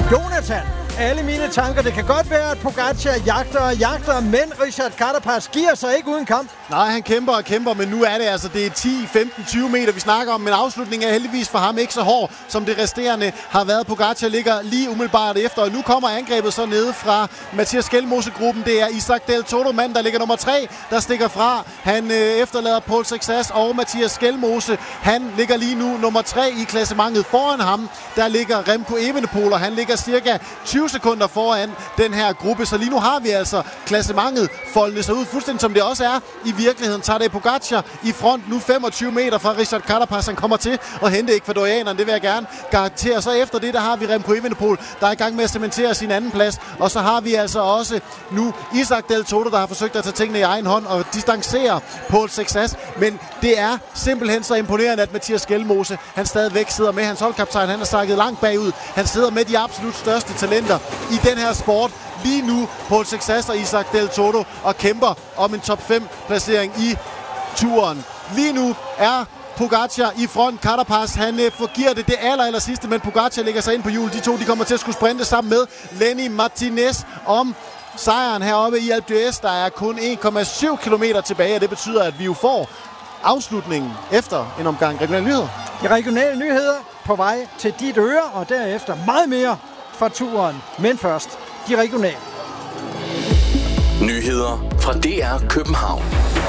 Jonathan, alle mine tanker. Det kan godt være, at Pogačar jagter, men Richard Carapaz giver sig ikke uden kamp. Nej, han kæmper, men nu er det altså, det er 10, 15, 20 meter, vi snakker om, men afslutningen er heldigvis for ham ikke så hård, som det resterende har været. Pogačar ligger lige umiddelbart efter, og nu kommer angrebet så nede fra Mathias Skelmose-gruppen. Det er Isaac Del Toro, mand, der ligger nummer 3, der stikker fra. Han efterlader Paul Sexas og Mathias Skelmose. Han ligger lige nu nummer 3 i klassementet. Foran ham, der ligger Remco Evenepoel, og han ligger cirka 20 sekunder foran den her gruppe. Så lige nu har vi altså klassementet foldende sig ud, fuldstændig som det også er i virkeligheden. Tadej Pogačar i front nu 25 meter fra Richard Carapaz. Han kommer til at hente ekvadorianeren, det vil jeg gerne garantere. Så efter det, der har vi Remco Evenepoel, der er i gang med at cementere sin anden plads. Og så har vi altså også nu Isaac Del Toro, der har forsøgt at tage tingene i egen hånd og distancere Paul Sexas. Men det er simpelthen så imponerende, at Mathias Skelmose, han stadigvæk sidder med. Hans holdkaptajn, han er sakket langt bagud. Han sidder med de absolut største talenter i den her sport. Lige nu Paul Sexas og Isaac Del Toro og kæmper om en top 5 placering i turen. Lige nu er Pogačar i front. Carapaz, han forgiver det aller sidste, men Pogačar lægger sig ind på hjul. De to, de kommer til at skulle sprinte sammen med Lenny Martinez om sejren heroppe i Alpe d'Huez. Der er kun 1,7 kilometer tilbage, og det betyder, at vi jo får afslutningen efter en omgang regionale nyheder. De regionale nyheder på vej til dit øre, og derefter meget mere fra turen. Men først, de regionale. Nyheder fra DR København.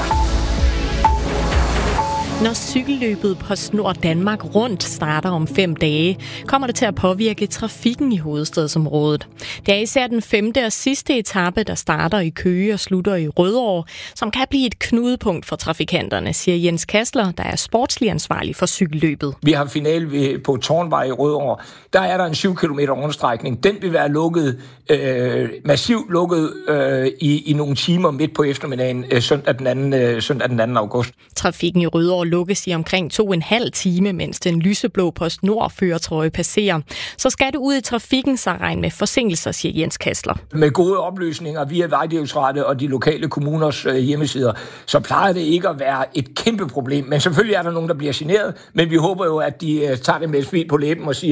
Når cykelløbet på Snor Danmark Rundt starter om 5 dage, kommer det til at påvirke trafikken i hovedstadsområdet. Det er især den 5. og sidste etape, der starter i Køge og slutter i Rødovre, som kan blive et knudepunkt for trafikanterne, siger Jens Kassler, der er sportslig ansvarlig for cykelløbet. Vi har finale på Tårnvej i Rødovre. Der er der en 7 km rundstrækning. Den vil være lukket, massivt lukket i nogle timer midt på eftermiddagen søndag den 2. august. Trafikken i Rødovre lukkes i omkring 2,5 time, mens den lyseblå PostNord førertrøje passerer. Så skal du ud i trafikken, så regn med forsinkelser, siger Jens Kassler. Med gode oplysninger via Vejdirektoratet og de lokale kommuners hjemmesider, så plejer det ikke at være et kæmpe problem. Men selvfølgelig er der nogen, der bliver generet, men vi håber jo, at de tager det med et smil på læben og siger,